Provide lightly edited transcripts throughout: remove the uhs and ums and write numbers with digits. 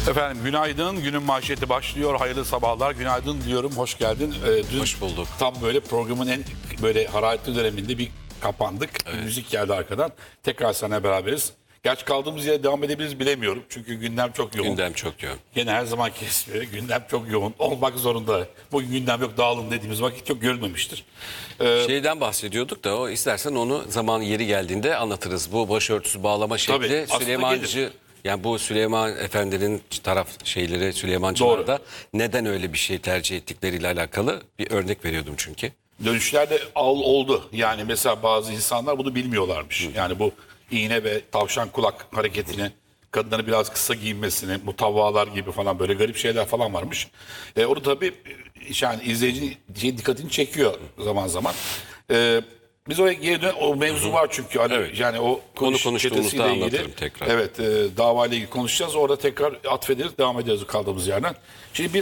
Efendim günaydın. Günün manşeti başlıyor. Hayırlı sabahlar. Günaydın diyorum. Hoş geldin. Dün Hoş bulduk. tam böyle programın en böyle hararetli döneminde bir kapandık. Evet. Müzik geldi arkadan. Tekrar seninle beraberiz. Gerçi kaldığımız yere devam edebiliriz bilemiyorum. Çünkü gündem çok yoğun. Gündem çok yoğun. Gene her zaman kesmiyor. Gündem çok yoğun. Olmak zorunda. Bugün gündem yok dağılın dediğimiz vakit çok görülmemiştir. Şeyden bahsediyorduk da o istersen onu zaman yeri geldiğinde anlatırız. Bu başörtüsü bağlama şekli Tabii, aslında Süleymancı gelir. yani bu Süleyman Efendi'nin taraf şeyleri Süleymancılar da neden öyle bir şey tercih ettikleriyle alakalı bir örnek veriyordum çünkü. Dönüşlerde oldu. Yani mesela bazı insanlar bunu bilmiyorlarmış. Yani bu iğne ve tavşan kulak hareketini, kadınların biraz kısa giyinmesini, mutavvalar gibi falan böyle garip şeyler falan varmış. Onu tabii yani izleyicinin dikkatini çekiyor zaman zaman. Biz oraya geri dön, o mevzu var çünkü. Hani Evet. yani o Konu konuştuğumuzda anlatırım tekrar. Evet, davayla ilgili konuşacağız. Orada tekrar atfederiz, devam ederiz kaldığımız yerden. Şimdi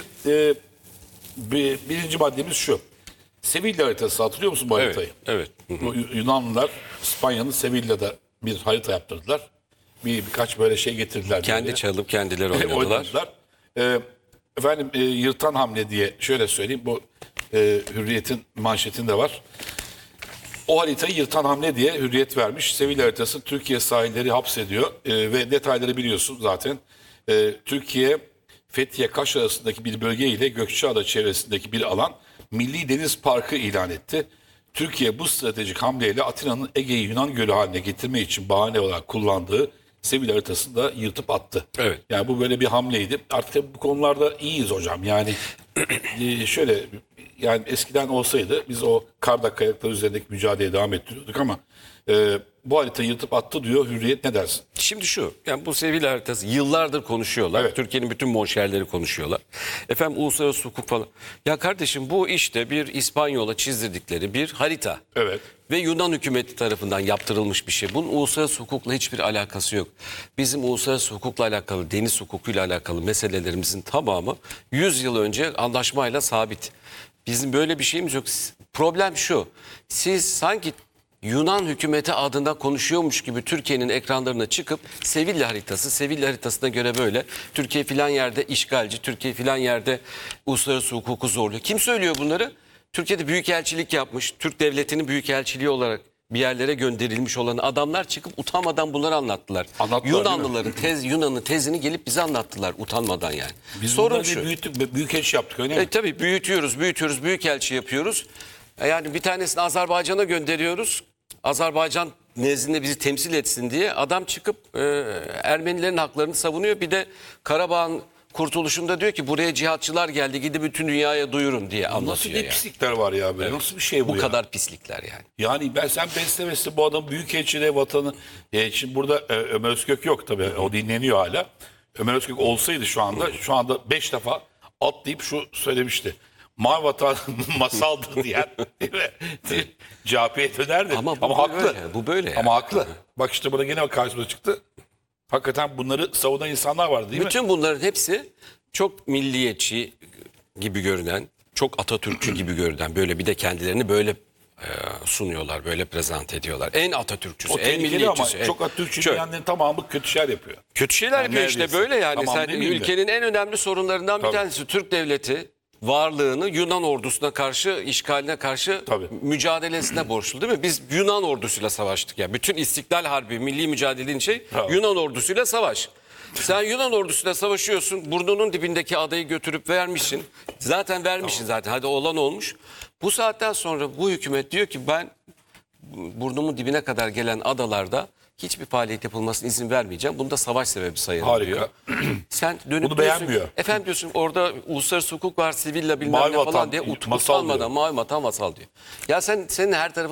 birinci maddemiz şu. Sevilla haritası, hatırlıyor musun bu haritayı? Evet. Bu Yunanlılar İspanya'nın Sevilla'da bir harita yaptırdılar. Birkaç böyle şey getirdiler. Kendi böyle. çalıp kendileri oynadılar. Oynadılar. Efendim yırtan hamle diye şöyle söyleyeyim. Bu Hürriyet'in manşetinde var. O haritayı yırtan hamle diye Hürriyet vermiş. Sevilla haritası Türkiye sahilleri hapsediyor. Ve detayları biliyorsun zaten. Türkiye, Fethiye, Kaş arasındaki bir bölge ile Gökçeada çevresindeki bir alan Milli Deniz Parkı ilan etti. Türkiye bu stratejik hamleyle Atina'nın Ege'yi Yunan Gölü haline getirme için bahane olarak kullandığı Sevilla haritasını da yırtıp attı. Evet. Yani bu böyle bir hamleydi. Artık bu konularda iyiyiz hocam. Yani şöyle yani eskiden olsaydı biz o karda kayalıklar üzerindeki mücadeleye devam ettiriyorduk ama bu haritayı yırtıp attı diyor Hürriyet, ne dersin? Şimdi şu, yani bu Sevilla haritası yıllardır konuşuyorlar. Evet. Türkiye'nin bütün monşerleri konuşuyorlar. Efendim uluslararası hukuk falan. Ya kardeşim bu işte bir İspanyola çizdirdikleri bir harita. Evet. Ve Yunan hükümeti tarafından yaptırılmış bir şey. Bunun uluslararası hukukla hiçbir alakası yok. Bizim uluslararası hukukla alakalı, deniz hukukuyla alakalı meselelerimizin tamamı 100 yıl önce anlaşmayla sabit. Bizim böyle bir şeyimiz yok. Problem şu, siz sanki Yunan hükümeti adına konuşuyormuş gibi Türkiye'nin ekranlarına çıkıp Sevilla haritasına göre böyle Türkiye filan yerde işgalci, Türkiye filan yerde uluslararası hukuku zorluyor. Kim söylüyor bunları? Türkiye'de büyükelçilik yapmış, Türk devletinin büyükelçiliği olarak bir yerlere gönderilmiş olan adamlar çıkıp utanmadan bunları anlattılar. Anlattılar, Yunan'ın tezini gelip bize anlattılar utanmadan yani. Biz Sorun şu. Büyükelçi yaptık öyle mi? Tabii büyütüyoruz, büyükelçi yapıyoruz. Yani bir tanesini Azerbaycan'a gönderiyoruz. Azerbaycan nezdinde bizi temsil etsin diye adam çıkıp Ermenilerin haklarını savunuyor. Bir de Karabağ'ın kurtuluşunda diyor ki buraya cihatçılar geldi, gidip bütün dünyaya duyurun diye anlatıyor. Nasıl bir yani. pislikler var ya böyle? Nasıl bir şey bu Bu ya? kadar pislikler yani. Yani sen beslemesi bu adam büyükelçiliğe vatanı. Şimdi burada Ömer Özkök yok tabii. O dinleniyor hala. Ömer Özkök olsaydı şu anda 5 defa atlayıp şu söylemişti. Mavi Vatan masaldır diyen CHP'ye dönerdi. Ama haklı. böyle, bu böyle yani. Ama haklı. Bak işte burada gene karşımıza çıktı. Hakikaten bunları savunan insanlar vardı değil mi? Bütün bunların hepsi çok milliyetçi gibi görünen, çok Atatürkçü gibi görünen, böyle bir de kendilerini böyle sunuyorlar, böyle prezent ediyorlar. En Atatürkçüsü, O en tehlikeli milliyetçisi. ama çok Atatürkçü diyenlerin tamamı kötü şeyler yapıyor. Kötü şeyler yapıyor Yani işte neredeyse. böyle yani. Tamam Sen demeyeyim de. ülkenin en önemli sorunlarından bir Tabii. tanesi Türk devleti varlığını Yunan ordusuna karşı, işgaline karşı Tabii. mücadelesine borçlu değil mi? Biz Yunan ordusuyla savaştık ya. Bütün İstiklal Harbi, milli mücadelenin Tabii. Yunan ordusuyla savaş. Sen Yunan ordusuyla savaşıyorsun. Burnunun dibindeki adayı götürüp vermişsin. Zaten vermişsin zaten. Hadi olan olmuş. Bu saatten sonra bu hükümet diyor ki ben burnumun dibine kadar gelen adalarda hiçbir faaliyet yapılmasına izin vermeyeceğim. Bunu da savaş sebebi sayarım Harika. diyor. Sen dönüp Bunu diyorsun, beğenmiyor. efendim diyorsun orada uluslararası hukuk var, Sevilla bilmem Mavi ne vatan, falan diye masal utanmadan diyor. mavi vatan masal diyor. Ya senin her tarafın